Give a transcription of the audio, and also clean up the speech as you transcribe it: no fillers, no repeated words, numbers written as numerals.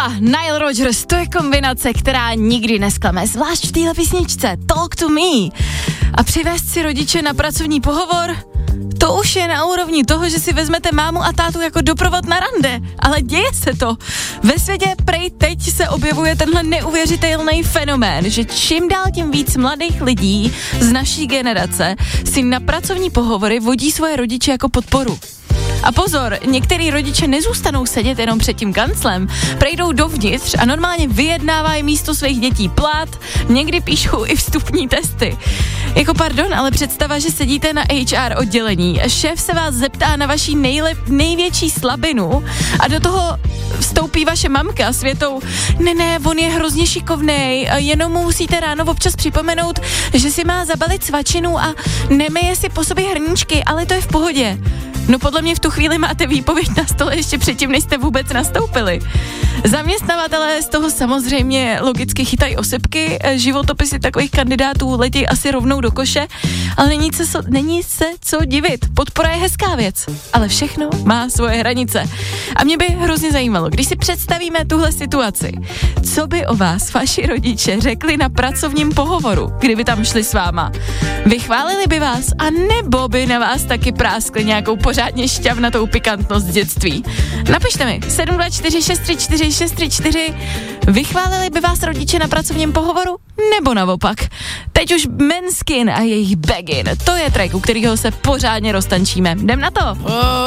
a Nile Rodgers, to je kombinace, která nikdy nesklame, zvlášť v téhle písničce Talk to Me. A přivést si rodiče na pracovní pohovor, to už je na úrovni toho, že si vezmete mámu a tátu jako doprovod na rande, ale děje se to. Ve světě prej teď se objevuje tenhle neuvěřitelný fenomén, že čím dál tím víc mladých lidí z naší generace si na pracovní pohovory vodí svoje rodiče jako podporu. A pozor, některý rodiče nezůstanou sedět jenom před tím kanclem, prejdou dovnitř a normálně vyjednávají místo svých dětí plat, někdy píšou i vstupní testy. Jako pardon, ale představa, že sedíte na HR oddělení, šéf se vás zeptá na vaší největší slabinu a do toho vstoupí vaše mamka s větou, ne, on je hrozně šikovnej, jenom mu musíte ráno občas připomenout, že si má zabalit svačinu a nemyje si po sobě hrníčky, ale to je v pohodě. No podle mě v tu chvíli máte výpověď na stole ještě předtím, než jste vůbec nastoupili. Zaměstnavatelé z toho samozřejmě logicky chytají osipky, životopisy takových kandidátů letí asi rovnou do koše, ale není se co divit. Podpora je hezká věc, ale všechno má svoje hranice. A mě by hrozně zajímalo, když si představíme tuhle situaci, co by o vás vaši rodiče řekli na pracovním pohovoru, kdyby tam šli s váma. Vychválili by vás, a nebo by na vás taky práskli nějakou pořádně šťavnatou pikantnost z dětství. Napište mi 724 634 634, vychválili by vás rodiče na pracovním pohovoru, nebo naopak. Teď už Måneskin a jejich Begin, to je track, u kterého se pořádně roztančíme. Jdem na to!